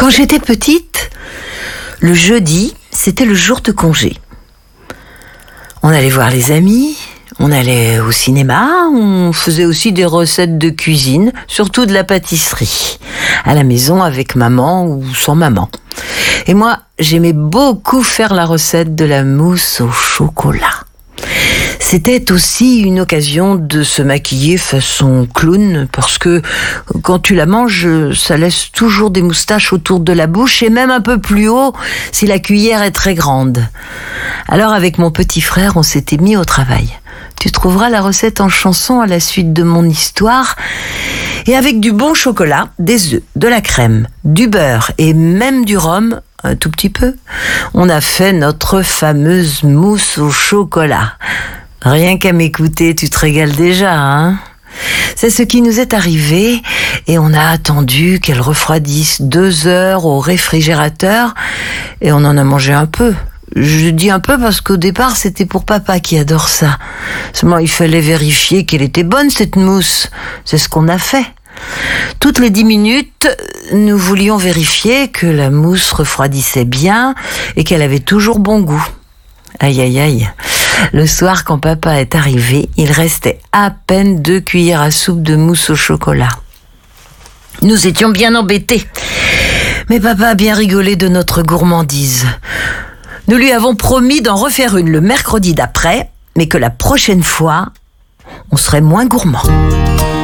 Quand j'étais petite, le jeudi, c'était le jour de congé. On allait voir les amis, on allait au cinéma, on faisait aussi des recettes de cuisine, surtout de la pâtisserie, à la maison avec maman ou sans maman. Et moi, j'aimais beaucoup faire la recette de la mousse au chocolat. C'était aussi une occasion de se maquiller façon clown, parce que quand tu la manges, ça laisse toujours des moustaches autour de la bouche et même un peu plus haut si la cuillère est très grande. Alors avec mon petit frère, on s'était mis au travail. Tu trouveras la recette en chanson à la suite de mon histoire. Et avec du bon chocolat, des œufs, de la crème, du beurre et même du rhum, un tout petit peu, on a fait notre fameuse mousse au chocolat. Rien qu'à m'écouter, tu te régales déjà, hein ? C'est ce qui nous est arrivé et on a attendu qu'elle refroidisse 2 heures au réfrigérateur et on en a mangé un peu. Je dis un peu parce qu'au départ, c'était pour papa qui adore ça. Seulement, il fallait vérifier qu'elle était bonne, cette mousse. C'est ce qu'on a fait. Toutes les 10 minutes, nous voulions vérifier que la mousse refroidissait bien et qu'elle avait toujours bon goût. Aïe, aïe, aïe. Le soir, quand papa est arrivé, il restait à peine 2 cuillères à soupe de mousse au chocolat. Nous étions bien embêtés. Mais papa a bien rigolé de notre gourmandise. Nous lui avons promis d'en refaire une le mercredi d'après, mais que la prochaine fois, on serait moins gourmand.